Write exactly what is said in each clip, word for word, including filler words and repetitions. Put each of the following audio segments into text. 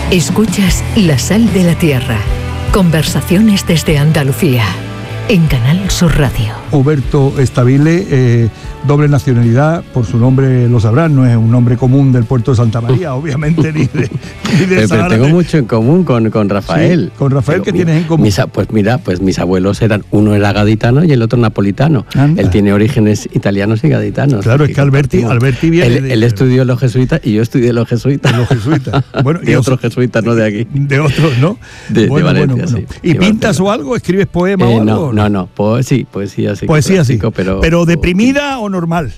Escuchas La Sal de la Tierra. Conversaciones desde Andalucía. En Canal Sur Radio. Huberto Estabile, eh, doble nacionalidad, por su nombre lo sabrán, no es un nombre común del puerto de Santa María, obviamente, ni de, ni de pero, pero tengo mucho en común con, con Rafael. Sí, con Rafael, ¿qué tienes en común? Mis, pues mira, pues mis abuelos eran, uno era gaditano y el otro napolitano. Anda. Él tiene orígenes italianos y gaditanos. Claro, es que Alberti, Alberti viene él, de... Él estudió los jesuitas y yo estudié los jesuitas. Los jesuitas. Bueno, de otros jesuitas, no de aquí. De otros, ¿no? De, bueno, de Valencia, bueno, bueno. sí. ¿Y de pintas Valencia. o algo? ¿Escribes poema eh, o algo? No, no, no. Po sí, poesía sí. Poesía sí. Pero, ¿Pero deprimida o, o normal?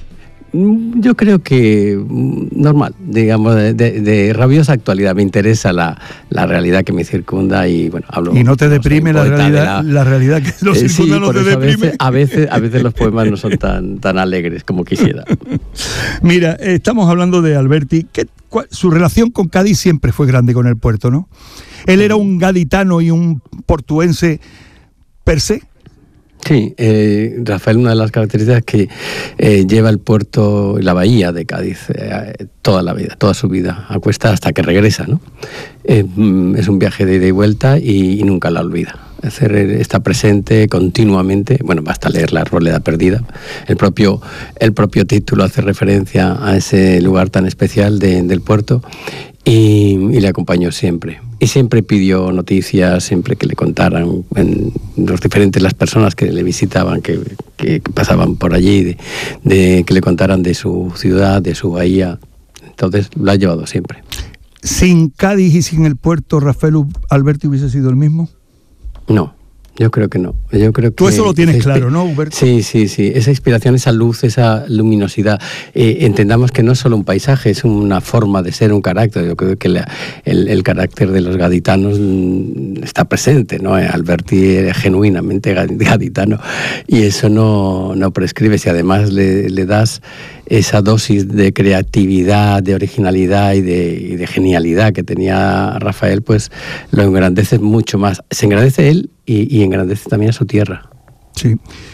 Yo creo que normal, digamos, de, de, de rabiosa actualidad. Me interesa la, la realidad que me circunda y bueno, hablo. ¿Y no te deprime la realidad, la, la realidad que lo circunda? Eh, sí, no te deprime? A veces, a veces, a veces los poemas no son tan, tan alegres como quisiera. Mira, eh, estamos hablando de Alberti. ¿Qué, cuál, su relación con Cádiz siempre fue grande con el puerto, ¿no? Él era un gaditano y un portuense per se. Sí, eh, Rafael, una de las características es que eh, lleva el puerto y la bahía de Cádiz eh, toda la vida, toda su vida, a cuesta hasta que regresa, ¿no? Eh, es un viaje de ida y vuelta y, y nunca la olvida. Es decir, está presente continuamente, bueno, basta leer La Arboleda Perdida. El propio, el propio título hace referencia a ese lugar tan especial de, del puerto y, y le acompañó siempre. Y siempre pidió noticias, siempre que le contaran en los diferentes, las personas que le visitaban, que, que pasaban por allí, de, de que le contaran de su ciudad, de su bahía. Entonces lo ha llevado siempre. ¿Sin Cádiz y sin el puerto, Rafael Alberti hubiese sido el mismo? No. Yo creo que no. Yo creo que Tú eso lo tienes claro, ¿no, Huberto? Sí, sí, sí. Esa inspiración, esa luz, esa luminosidad. Eh, entendamos que no es solo un paisaje, es una forma de ser, un carácter. Yo creo que la, el, el carácter de los gaditanos está presente, ¿no? Alberti es genuinamente gaditano y eso no, no prescribe. Si además le, le das esa dosis de creatividad, de originalidad y de, y de genialidad que tenía Rafael, pues lo engrandece mucho más. Se engrandece él y, y engrandece también a su tierra. Sí.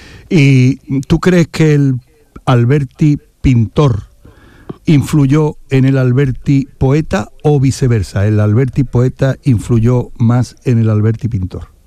¿Y tú crees que el Alberti pintor influyó en el Alberti poeta o viceversa? ¿El Alberti poeta influyó más en el Alberti pintor?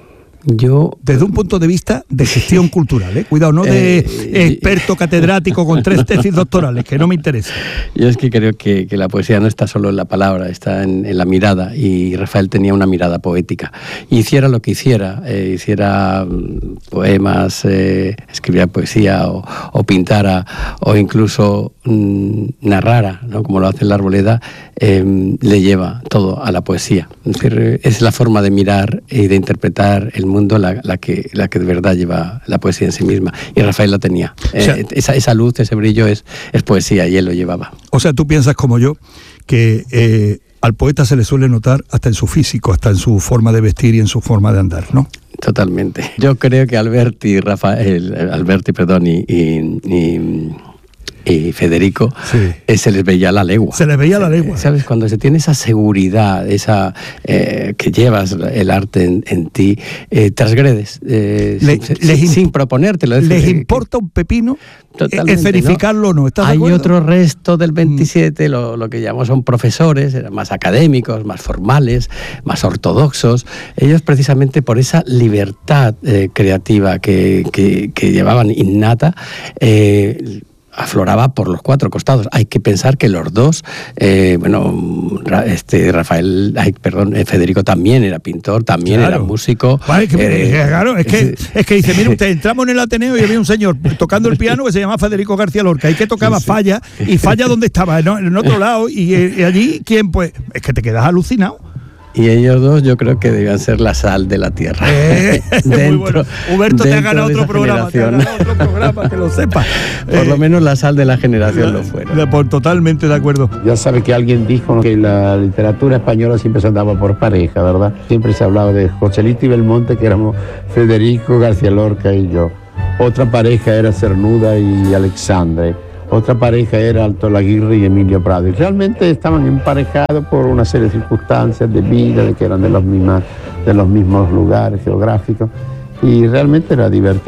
Yo, desde un punto de vista de gestión cultural, ¿eh? Cuidado, no de eh, experto catedrático con tres tesis doctorales, que no me interesa. Yo es que creo que, que la poesía no está solo en la palabra, está en, en la mirada, y Rafael tenía una mirada poética. Hiciera lo que hiciera, eh, hiciera poemas, eh, escribiera poesía o, o pintara, o incluso mm, narrara, ¿no? Como lo hace en La Arboleda, eh, le lleva todo a la poesía. Es decir, es la forma de mirar y de interpretar el mundo La, la, que, la que de verdad lleva la poesía en sí misma, y Rafael la tenía. O sea, eh, esa, esa luz, ese brillo es, es poesía y él lo llevaba. O sea, tú piensas como yo que eh, al poeta se le suele notar hasta en su físico, hasta en su forma de vestir y en su forma de andar, ¿no? Totalmente. Yo creo que Alberti, Rafael, Alberti, perdón, y, y, y y Federico, sí. eh, se les veía la legua. Se les veía la legua. ¿Sabes? Cuando se tiene esa seguridad, esa eh, que llevas el arte en, en ti, eh, transgredes, eh, Le, sin, les sin, sin proponértelo. ¿Les que, importa un pepino escenificarlo o no? ¿Estás Hay de acuerdo? otro resto del veintisiete, mm. lo, lo que llamamos son profesores, eran más académicos, más formales, más ortodoxos. Ellos precisamente por esa libertad eh, creativa que, que, que llevaban innata, eh, afloraba por los cuatro costados. Hay que pensar que los dos, eh, bueno, este Rafael, ay, perdón, Federico también era pintor, también claro. era músico. Vale, que, eh, claro, es que, es que dice, mire usted, entramos en el Ateneo y había un señor tocando el piano que se llama Federico García Lorca y que tocaba sí, sí. falla, y falla donde estaba, ¿no? En otro lado, y, y allí, ¿quién? Pues, es que te quedas alucinado. Y ellos dos yo creo que debían ser la sal de la tierra. Eh, dentro, muy bueno. Huberto te ha ganado otro programa, te ha ganado otro programa, que lo sepas. Por eh, lo menos la sal de la generación lo fueron. Por, totalmente de acuerdo. Ya sabe que alguien dijo que la literatura española siempre se andaba por pareja, ¿verdad? Siempre se hablaba de Joselito y Belmonte, que éramos Federico, García Lorca y yo. Otra pareja era Cernuda y Alexandre. Otra pareja era Alto Laguirre y Emilio Prado. Y realmente estaban emparejados por una serie de circunstancias de vida, de que eran de los, mismas, de los mismos lugares geográficos. Y realmente era divertido.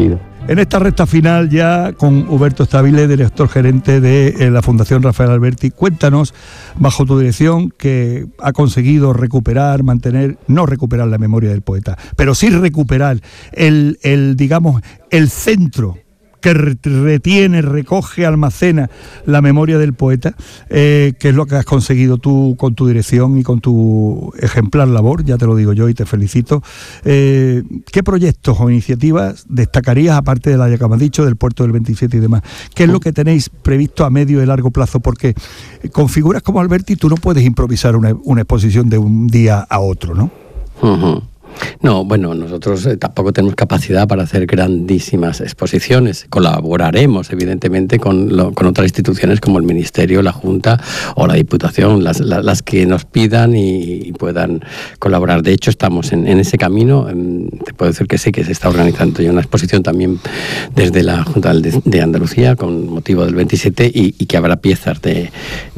En esta recta final ya con Huberto Stabile, director gerente de eh, la Fundación Rafael Alberti, cuéntanos, bajo tu dirección, que ha conseguido recuperar, mantener, no recuperar la memoria del poeta, pero sí recuperar el, el digamos, el centro que retiene, recoge, almacena la memoria del poeta, eh, que es lo que has conseguido tú con tu dirección y con tu ejemplar labor, ya te lo digo yo y te felicito. Eh, ¿Qué proyectos o iniciativas destacarías, aparte de la que me has dicho, del puerto del veintisiete y demás? ¿Qué es lo que tenéis previsto a medio y largo plazo? Porque con figuras como Alberti tú no puedes improvisar una, una exposición de un día a otro, ¿no? Uh-huh. No, bueno, nosotros eh, tampoco tenemos capacidad para hacer grandísimas exposiciones. Colaboraremos, evidentemente, con, lo, con otras instituciones como el Ministerio, la Junta o la Diputación, las, las, las que nos pidan y, y puedan colaborar. De hecho, estamos en, en ese camino. En, te puedo decir que sí, que se está organizando ya una exposición también desde la Junta de, de Andalucía con motivo del veintisiete y, y que habrá piezas de,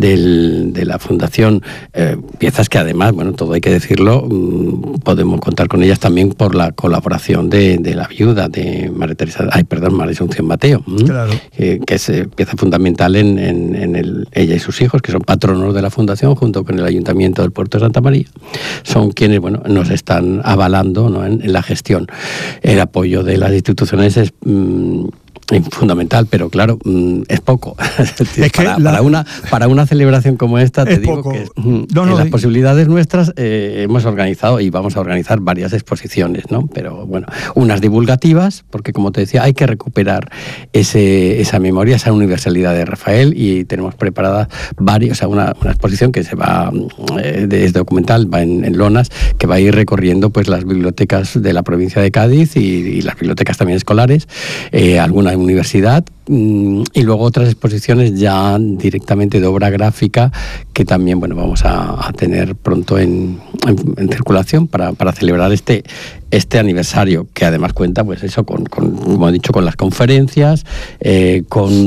de, de la Fundación, eh, piezas que además, bueno, todo hay que decirlo, mmm, podemos contar con ellas también por la colaboración de, de la viuda de María Teresa, ay, perdón, María Asunción Mateo, claro. eh, que es eh, pieza fundamental en, en, en el, ella y sus hijos, que son patronos de la Fundación, junto con el Ayuntamiento del Puerto de Santa María, son quienes, bueno, nos están avalando, ¿no?, en, en la gestión. El apoyo de las instituciones es mmm, fundamental, pero claro, es poco. Es para, la... para, una, para una celebración como esta, te es digo poco. que no, no, en las eh. posibilidades nuestras eh, hemos organizado y vamos a organizar varias exposiciones, ¿no? Pero bueno, unas divulgativas, porque como te decía, hay que recuperar ese, esa memoria, esa universalidad de Rafael, y tenemos preparada varios, o sea, una, una exposición que se va, eh, es documental, va en, en lonas, que va a ir recorriendo pues las bibliotecas de la provincia de Cádiz y, y las bibliotecas también escolares, eh, algunas universidad, y luego otras exposiciones ya directamente de obra gráfica que también, bueno, vamos a, a tener pronto en, en, en circulación para, para celebrar este este aniversario, que además cuenta, pues eso, con, con como he dicho, con las conferencias, eh,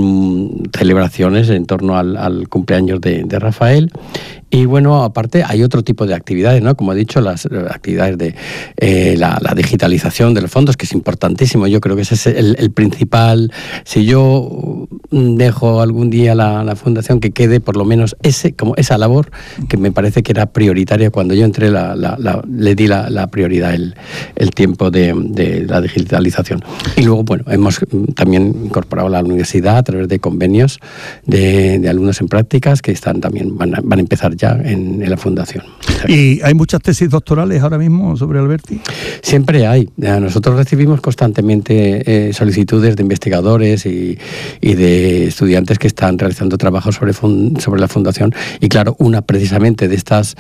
con celebraciones en torno al, al cumpleaños de, de Rafael. Y bueno, aparte hay otro tipo de actividades, ¿no? Como he dicho, las actividades de eh, la, la digitalización de los fondos, que es importantísimo. Yo creo que ese es el, el principal. Si yo dejo algún día la, la fundación, que quede por lo menos ese, como esa labor que me parece que era prioritaria cuando yo entré, la, la, la, le di la, la prioridad, el, el tiempo de, de la digitalización. Y luego, bueno, hemos también incorporado a la universidad a través de convenios de, de alumnos en prácticas que están también van a, van a empezar ya En, en la fundación. ¿Y hay muchas tesis doctorales ahora mismo sobre Alberti? Siempre hay. Nosotros recibimos constantemente eh, solicitudes de investigadores y, y de estudiantes que están realizando trabajos sobre, fun, sobre la fundación, y claro, una precisamente de estas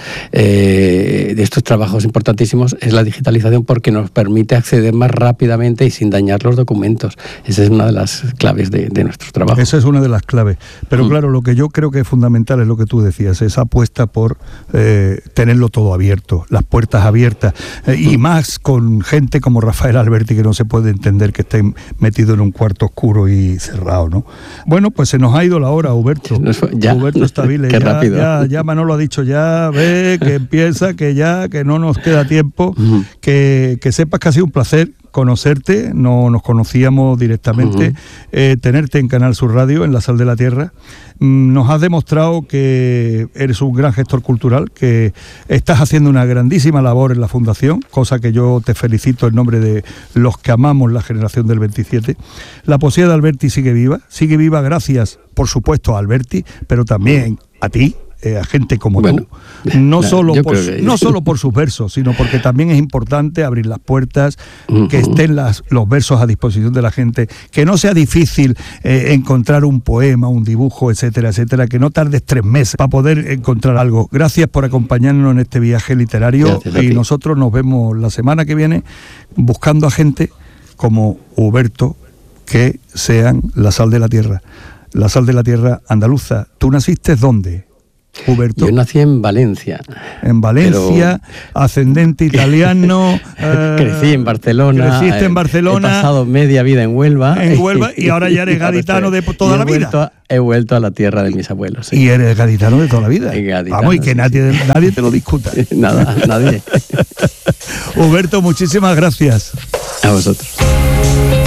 eh, de estos trabajos importantísimos es la digitalización, porque nos permite acceder más rápidamente y sin dañar los documentos. Esa es una de las claves de, de nuestros trabajos. Esa es una de las claves. Pero mm. claro, lo que yo creo que es fundamental es lo que tú decías, esa apuesta por eh, tenerlo todo abierto, las puertas abiertas, eh, y más con gente como Rafael Alberti, que no se puede entender que esté metido en un cuarto oscuro y cerrado, ¿no? Bueno, pues se nos ha ido la hora, Huberto. Ya, Huberto Stabile, qué ya, rápido. Ya, ya Manolo ha dicho ya, ve, que empieza, que ya, que no nos queda tiempo, uh-huh. que, que sepas que ha sido un placer conocerte, no nos conocíamos directamente, uh-huh. eh, tenerte en Canal Sur Radio, en La Sal de la Tierra. Nos has demostrado que eres un gran gestor cultural, que estás haciendo una grandísima labor en la Fundación, cosa que yo te felicito en nombre de los que amamos la generación del veintisiete. La poesía de Alberti sigue viva, sigue viva gracias, por supuesto, a Alberti, pero también a ti, Eh, a gente como bueno, tú, no, nah, solo por, que... no solo por sus versos, sino porque también es importante abrir las puertas, uh-huh. que estén las, los versos a disposición de la gente, que no sea difícil eh, encontrar un poema, un dibujo, etcétera, etcétera, que no tardes tres meses para poder encontrar algo. Gracias por acompañarnos en este viaje literario. Gracias, y nosotros nos vemos la semana que viene buscando a gente como Huberto, que sean la sal de la tierra, la sal de la tierra andaluza. ¿Tú naciste dónde, Huberto? Yo nací en Valencia. En Valencia, pero... ascendente italiano. eh, Crecí en Barcelona. Creciste en Barcelona. He pasado media vida en Huelva. En Huelva, y ahora ya eres gaditano de toda la vida. A, he vuelto a la tierra de mis abuelos. Sí. Y eres gaditano de toda la vida. Gaditano, Vamos, y que sí, nadie, sí. nadie te lo discuta. Nada, nadie. Huberto, muchísimas gracias. A vosotros.